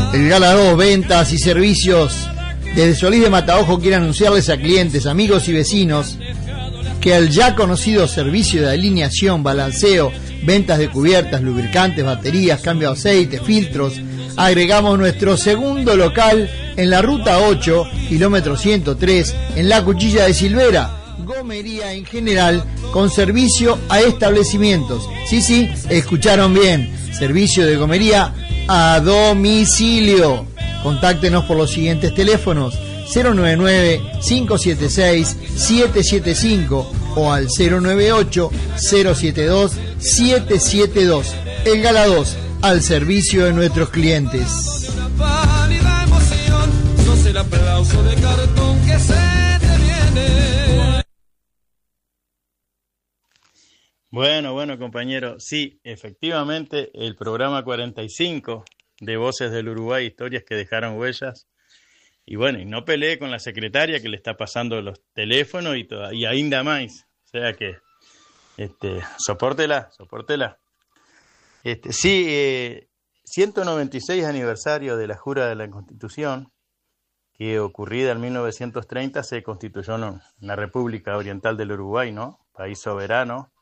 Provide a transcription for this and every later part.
El Gala 2, ventas y servicios desde Solís de Mataojo quiere anunciarles a clientes, amigos y vecinos que al ya conocido servicio de alineación, balanceo, ventas de cubiertas, lubricantes, baterías, cambio de aceite, filtros, agregamos nuestro segundo local en la ruta 8, kilómetro 103, en la Cuchilla de Silvera. Gomería en general con servicio a establecimientos. Sí, escucharon bien. Servicio de gomería a domicilio. Contáctenos por los siguientes teléfonos: 099-576-775 o al 098-072-772. El Gala 2, al servicio de nuestros clientes. Bueno, compañero, sí, efectivamente, el programa 45 de Voces del Uruguay, historias que dejaron huellas. Y bueno, y no peleé con la secretaria que le está pasando los teléfonos y ainda más. O sea que, sopórtela. 196 aniversario de la Jura de la Constitución, que ocurrida en 1930 se constituyó una República Oriental del Uruguay, ¿no? País soberano.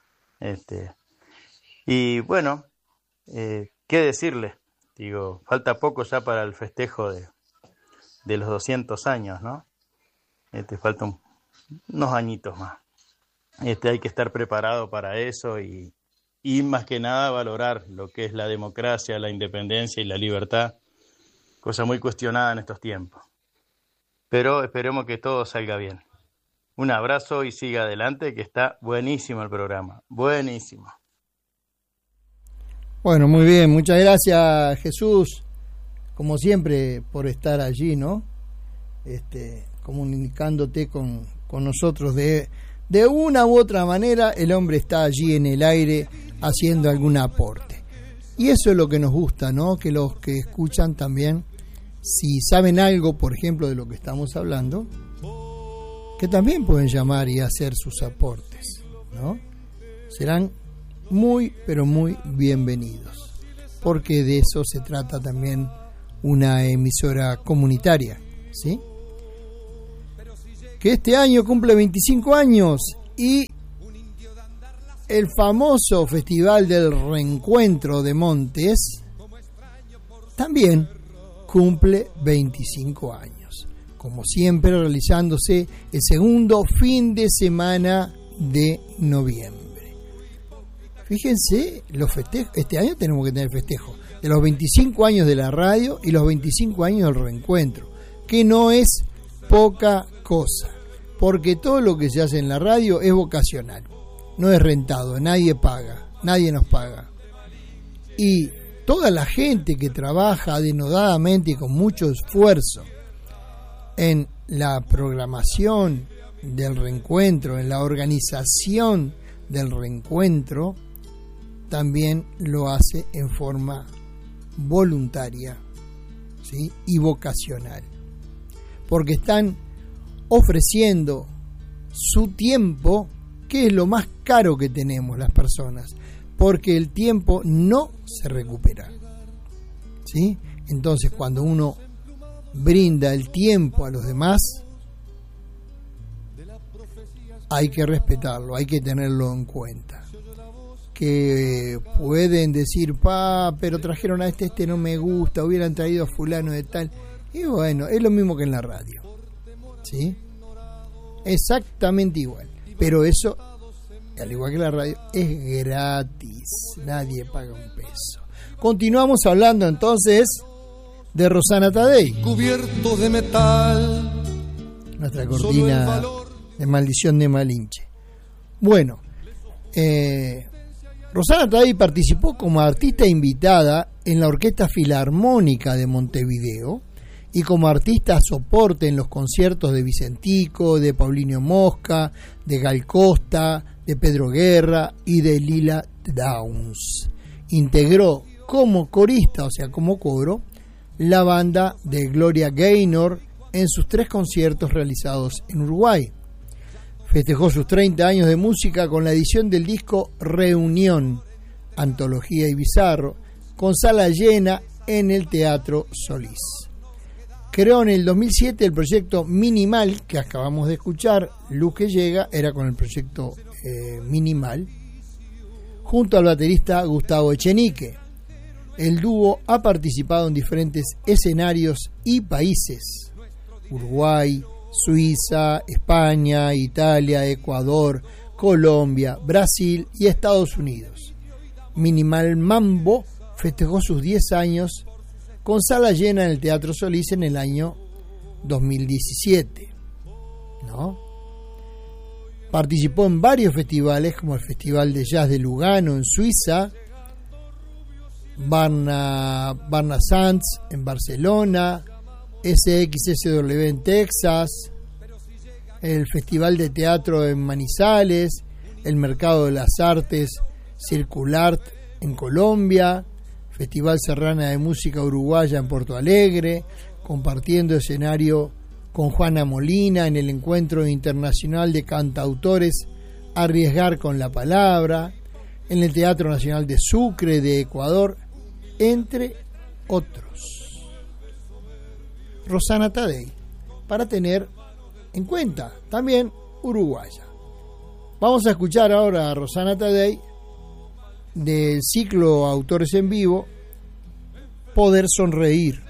Y bueno, ¿qué decirle? Digo, falta poco ya para el festejo de los 200 años, ¿no? Faltan unos añitos más. Hay que estar preparado para eso y más que nada valorar lo que es la democracia, la independencia y la libertad, cosa muy cuestionada en estos tiempos. Pero esperemos que todo salga bien. Un abrazo y siga adelante, que está buenísimo el programa, buenísimo. Bueno, muy bien, muchas gracias, Jesús, como siempre, por estar allí, ¿no? Comunicándote con nosotros de una u otra manera. El hombre está allí en el aire haciendo algún aporte. Y eso es lo que nos gusta, ¿no? Que los que escuchan también, si saben algo, por ejemplo, de lo que estamos hablando, que también pueden llamar y hacer sus aportes, ¿no? Serán muy, pero muy bienvenidos, porque de eso se trata también una emisora comunitaria, ¿sí? Que este año cumple 25 años y el famoso Festival del Reencuentro de Montes también cumple 25 años. Como siempre, realizándose el segundo fin de semana de noviembre. Fíjense los festejos. Este año tenemos que tener festejo de los 25 años de la radio y los 25 años del reencuentro, que no es poca cosa, porque todo lo que se hace en la radio es vocacional, no es rentado, nadie paga, nadie nos paga. Y toda la gente que trabaja denodadamente y con mucho esfuerzo en la programación del reencuentro, en la organización del reencuentro, también lo hace en forma voluntaria, ¿sí? Y vocacional, porque están ofreciendo su tiempo, que es lo más caro que tenemos las personas, porque el tiempo no se recupera, ¿sí? Entonces, cuando uno brinda el tiempo a los demás, hay que respetarlo, hay que tenerlo en cuenta. Que pueden decir, pero trajeron a este no me gusta, hubieran traído a fulano de tal. Y bueno, es lo mismo que en la radio, ¿sí? Exactamente igual. Pero eso, al igual que la radio, es gratis, nadie paga un peso. Continuamos hablando entonces de Rosana Tadei, cubierto de metal, nuestra cortina de Maldición de Malinche. Bueno, Rosana Tadei participó como artista invitada en la Orquesta Filarmónica de Montevideo y como artista soporte en los conciertos de Vicentico, de Paulinho Mosca, de Gal Costa, de Pedro Guerra y de Lila Downs. Integró como corista, o sea, como coro, la banda de Gloria Gaynor en sus 3 conciertos realizados en Uruguay. Festejó sus 30 años de música con la edición del disco Reunión, Antología y Bizarro, con sala llena en el Teatro Solís. Creó en el 2007 el proyecto Minimal, que acabamos de escuchar, Luz que llega, era con el proyecto Minimal, junto al baterista Gustavo Echenique. El dúo ha participado en diferentes escenarios y países: Uruguay, Suiza, España, Italia, Ecuador, Colombia, Brasil y Estados Unidos. Minimal Mambo festejó sus 10 años con sala llena en el Teatro Solís en el año 2017, ¿no? Participó en varios festivales, como el Festival de Jazz de Lugano en Suiza, Barna Sands en Barcelona, SXSW en Texas, el Festival de Teatro en Manizales, el Mercado de las Artes Circulart en Colombia, Festival Serrana de Música Uruguaya en Porto Alegre, compartiendo escenario con Juana Molina en el Encuentro Internacional de Cantautores Arriesgar con la Palabra, en el Teatro Nacional de Sucre de Ecuador, entre otros. Rosana Tadei, para tener en cuenta, también uruguaya. Vamos a escuchar ahora a Rosana Tadei del ciclo Autores en Vivo, Poder Sonreír.